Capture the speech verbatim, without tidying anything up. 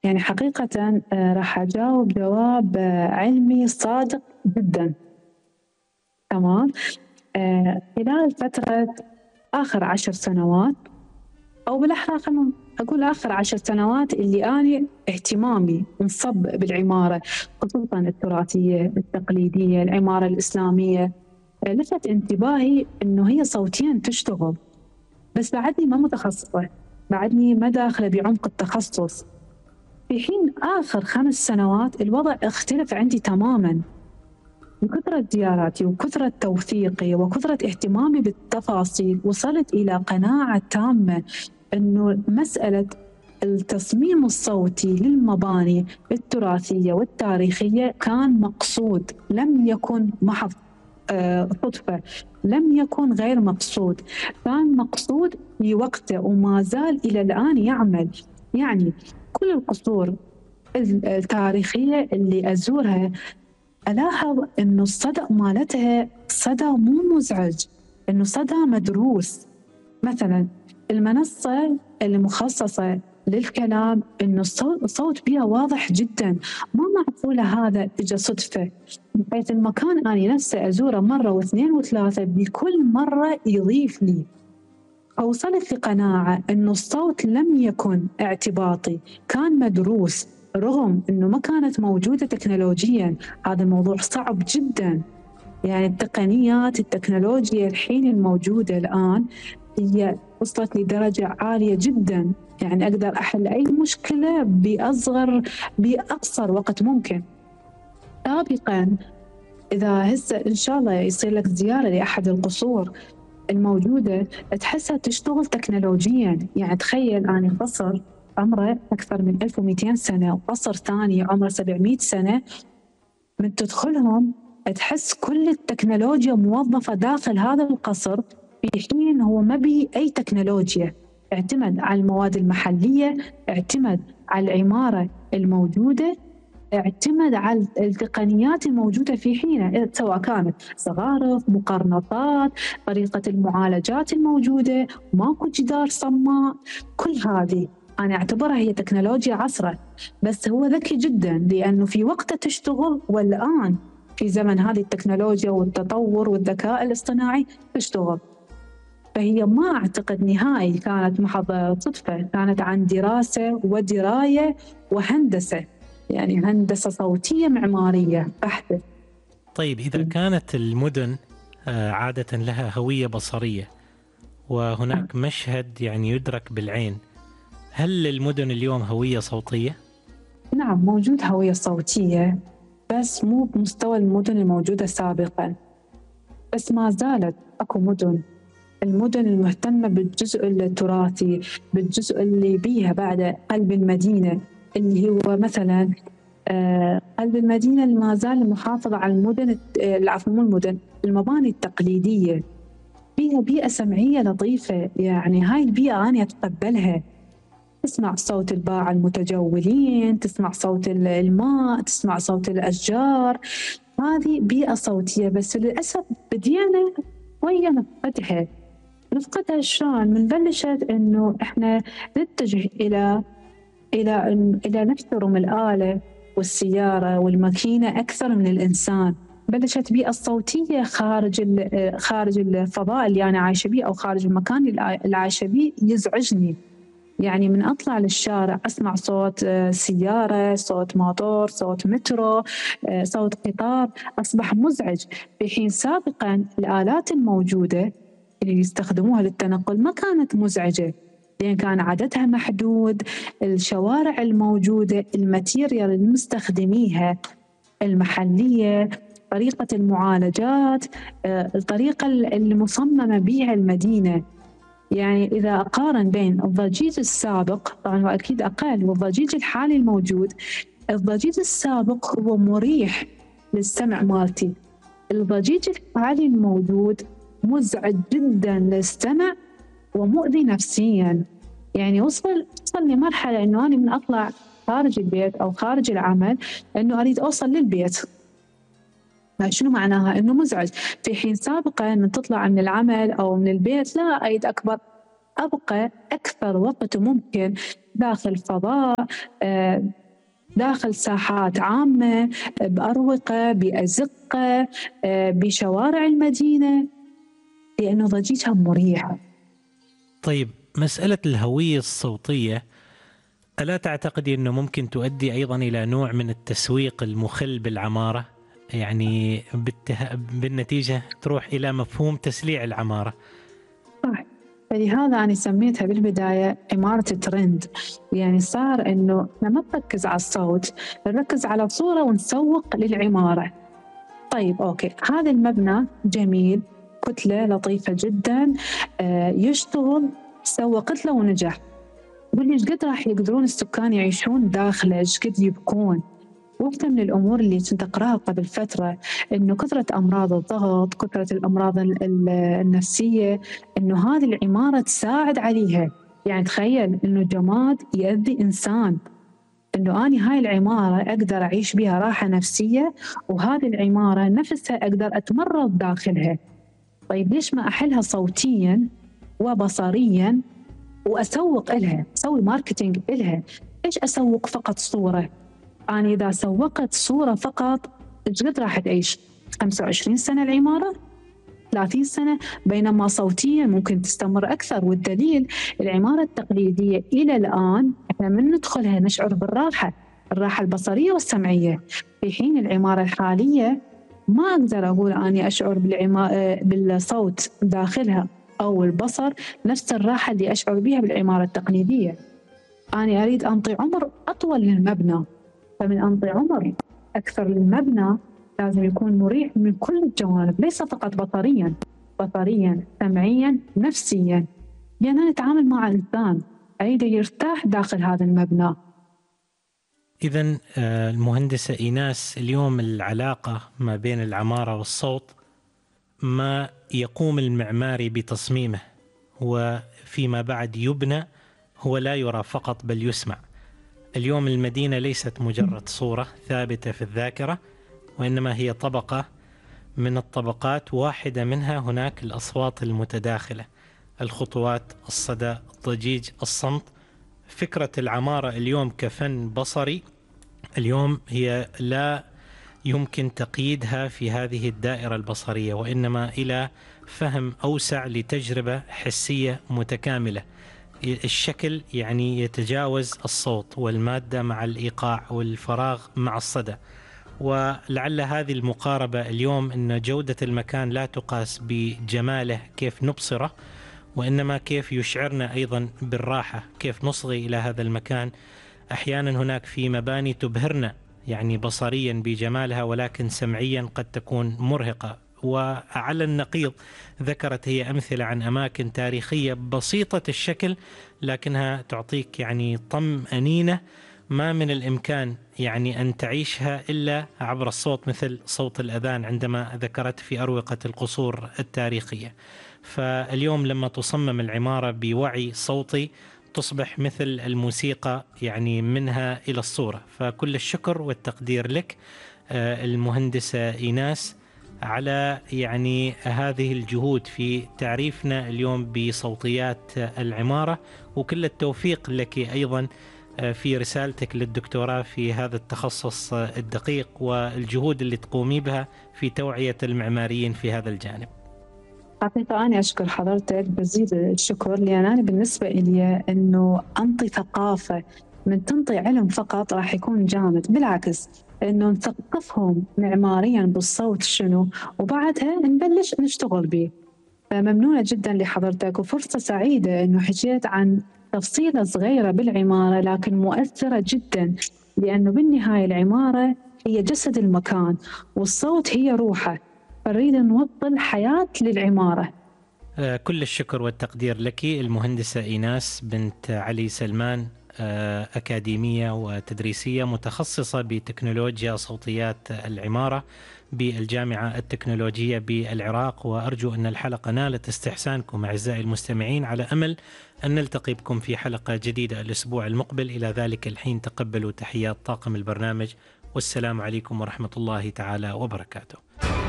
يعني حقيقة آه، راح أجاوب جواب آه، علمي صادق جدا. تمام. آه، خلال فترة آخر عشر سنوات، أو بالأحرى خلينا أقول آخر عشر سنوات، اللي أنا اهتمامي انصب بالعمارة، خصوصا التراثية التقليدية، العمارة الإسلامية. آه، لفت انتباهي إنه هي صوتيا تشتغل، بس بعدني ما متخصصة، بعدني ما داخلة بعمق التخصص. في حين آخر خمس سنوات الوضع اختلف عندي تماما. من كثرة زياراتي وكثرة توثيقي وكثرة اهتمامي بالتفاصيل، وصلت إلى قناعة تامة أنه مسألة التصميم الصوتي للمباني التراثية والتاريخية كان مقصود، لم يكن محض آه، صدفة، لم يكن غير مقصود، كان مقصود في وقته وما زال إلى الآن يعمل. يعني كل القصور التاريخية اللي أزورها ألاحظ إنه الصدى مالتها صدى مو مزعج، إنه صدى مدروس. مثلا المنصة المخصصة للكلام، إنه الصوت الصوت بها واضح جدا، ما معقولة هذا إجا صدفة، بحيث المكان أنا نفسه أزوره مرة واثنين وثلاثة، بكل مرة يضيف لي. أوصلت لقناعة أنه الصوت لم يكن اعتباطي، كان مدروس، رغم أنه ما كانت موجودة تكنولوجيا. هذا الموضوع صعب جدا. يعني التقنيات التكنولوجيا الحين الموجودة الآن هي وصلت لدرجة عالية جدا، يعني أقدر أحل أي مشكلة بأصغر بأقصر وقت ممكن. سابقا إذا هسه إن شاء الله يصير لك زيارة لأحد القصور الموجودة، تحسها تشتغل تكنولوجيا. يعني تخيل أنا قصر عمره أكثر من ألف ومئتين سنة، وقصر ثاني عمره سبعمئة سنة، من تدخلهم تحس كل التكنولوجيا موظفة داخل هذا القصر، في حين هو ما بيه أي تكنولوجيا. اعتمد على المواد المحلية، اعتمد على العمارة الموجودة، اعتمد على التقنيات الموجودة في حينه، سواء كانت صغارف، مقرنطات، طريقة المعالجات الموجودة، ماكو جدار صماء. كل هذه أنا أعتبرها هي تكنولوجيا عصره، بس هو ذكي جدا لأنه في وقته تشتغل، والآن في زمن هذه التكنولوجيا والتطور والذكاء الاصطناعي تشتغل. فهي ما أعتقد نهائي كانت محض صدفة، كانت عن دراسة ودراية وهندسة، يعني هندسة صوتية معمارية بحتة. طيب إذا كانت المدن آه، عادة لها هوية بصرية، وهناك مشهد يعني يدرك بالعين، هل للمدن اليوم هوية صوتية؟ نعم، موجود هوية صوتية، بس مو بمستوى المدن الموجودة سابقا. بس ما زالت أكو مدن، المدن المهتمة بالجزء التراثي، بالجزء اللي بيها بعد قلب المدينة، اللي هو مثلا آه، قلب المدينة اللي ما زال المحافظة على المدن، العفو مو المدن، المباني التقليدية، فيها بيئة سمعية لطيفة. يعني هاي البيئة أنا أتقبلها. تسمع صوت الباعة المتجولين، تسمع صوت الماء، تسمع صوت الأشجار. هذه بيئة صوتية، بس للأسف بدينا ويا نفقدها. نفقدها شلون؟ من بلشت إنه إحنا نتجه إلى إلى إلى نحترم الآلة والسيارة والماكينة أكثر من الإنسان. بلشت بيئة الصوتية خارج خارج الفضاء اللي أنا عايشة بيه، أو خارج المكان اللي عايشة بيه، يزعجني. يعني من أطلع للشارع أسمع صوت سيارة، صوت موتور، صوت مترو، صوت قطار، أصبح مزعج. في حين سابقا الآلات الموجودة اللي يستخدموها للتنقل ما كانت مزعجة، لأن كان عددها محدود، الشوارع الموجودة، الماتيريال المستخدميها المحلية، طريقة المعالجات، الطريقة المصممة بها المدينة. يعني إذا أقارن بين الضجيج السابق، طبعا هو أكيد أقل، والضجيج الحالي الموجود، الضجيج السابق هو مريح للسمع مالتي، الضجيج الحالي الموجود مزعج جدا للسمع ومؤذي نفسيا. يعني وصل وصل لمرحلة إنه أنا من أطلع خارج البيت أو خارج العمل إنه أريد أوصل للبيت. شنو معناها؟ إنه مزعج. في حين سابقا من تطلع من العمل أو من البيت لا أريد أكبر أبقى أكثر وقت ممكن داخل فضاء، داخل ساحات عامة، بأروقة، بأزقة، بشوارع المدينة، لأنه ضجيجها مريح. طيب، مسألة الهوية الصوتية ألا تعتقدي أنه ممكن تؤدي أيضا إلى نوع من التسويق المخل بالعمارة؟ يعني بالته... بالنتيجة تروح إلى مفهوم تسليع العمارة. صح، فلهذا أنا سميتها بالبداية عمارة ترند. يعني صار أنه لما نركز على الصوت نركز على الصورة ونسوق للعمارة. طيب أوكي، هذا المبنى جميل، كتلة لطيفة جدا، آه يشتغل، سوقت له ونجح. قل لي ايش قد راح يقدرون السكان يعيشون داخله، ايش قد يبكون. واحدة من الأمور اللي كنت أقرأها قبل فترة إنه كثرة أمراض الضغط، كثرة الأمراض النفسية، إنه هذه العمارة تساعد عليها. يعني تخيل إنه جماد يؤذي إنسان، إنه أنا هاي العمارة أقدر أعيش بها راحة نفسية، وهذه العمارة نفسها أقدر أتمرض داخلها. طيب ليش ما أحلها صوتيا وبصريا وأسوق إلها، أسوي ماركتينج إلها؟ إيش أسوق فقط صورة؟ أنا إذا سوقت صورة فقط إيش قد راح تعيش؟ خمسة وعشرين سنة العمارة؟ ثلاثين سنة؟ بينما صوتيا ممكن تستمر أكثر. والدليل العمارة التقليدية إلى الآن إحنا من ندخلها نشعر بالراحة، الراحة البصرية والسمعية، في حين العمارة الحالية ما أقدر أقول أني أشعر بالصوت داخلها أو البصر نفس الراحة اللي أشعر بها بالعمارة التقليدية. أنا أريد أنطي عمر أطول للمبنى، فمن أنطي عمر أكثر للمبنى لازم يكون مريح من كل الجوانب، ليس فقط بصرياً، بصرياً، سمعياً، نفسياً. لأننا نتعامل مع إنسان أريد يرتاح داخل هذا المبنى. إذن المهندسة إيناس، اليوم العلاقة ما بين العمارة والصوت ما يقوم المعماري بتصميمه وفيما بعد يبنى هو لا يرى فقط بل يسمع. اليوم المدينة ليست مجرد صورة ثابتة في الذاكرة، وإنما هي طبقة من الطبقات، واحدة منها هناك الأصوات المتداخلة، الخطوات، الصدى، الضجيج، الصمت. فكرة العمارة اليوم كفن بصري اليوم هي لا يمكن تقييدها في هذه الدائرة البصرية، وإنما إلى فهم أوسع لتجربة حسية متكاملة. الشكل يعني يتجاوز الصوت والمادة مع الإيقاع والفراغ مع الصدى. ولعل هذه المقاربة اليوم أن جودة المكان لا تقاس بجماله كيف نبصره، وإنما كيف يشعرنا أيضا بالراحة، كيف نصغي إلى هذا المكان. أحيانا هناك في مباني تبهرنا يعني بصريا بجمالها، ولكن سمعيا قد تكون مرهقة. وعلى النقيض ذكرت هي أمثلة عن أماكن تاريخية بسيطة الشكل لكنها تعطيك يعني طمأنينة ما من الإمكان يعني أن تعيشها إلا عبر الصوت، مثل صوت الأذان عندما ذكرت في أروقة القصور التاريخية. فاليوم لما تصمم العمارة بوعي صوتي تصبح مثل الموسيقى يعني منها إلى الصورة. فكل الشكر والتقدير لك المهندسة إيناس على يعني هذه الجهود في تعريفنا اليوم بصوتيات العمارة، وكل التوفيق لك أيضا في رسالتك للدكتوراه في هذا التخصص الدقيق والجهود اللي تقومي بها في توعية المعماريين في هذا الجانب. حقيقة أنا أشكر حضرتك بزيد الشكر، لأن أنا بالنسبة إلي أنه أنطي ثقافة من تنطي علم فقط راح يكون جامد، بالعكس أنه نثقفهم معماريا بالصوت شنو، وبعدها نبلش نشتغل به. فممنونة جدا لحضرتك، وفرصة سعيدة أنه حكيت عن تفصيلة صغيرة بالعمارة لكن مؤثرة جدا، لأنه بالنهاية العمارة هي جسد المكان والصوت هي روحه، فنريد نوصل حياة للعمارة. كل الشكر والتقدير لك المهندسة إيناس بنت علي سلمان، أكاديمية وتدريسية متخصصة بتكنولوجيا صوتيات العمارة بالجامعة التكنولوجية بالعراق. وأرجو أن الحلقة نالت استحسانكم أعزائي المستمعين، على أمل أن نلتقي بكم في حلقة جديدة الأسبوع المقبل. إلى ذلك الحين تقبلوا تحيات طاقم البرنامج، والسلام عليكم ورحمة الله تعالى وبركاته.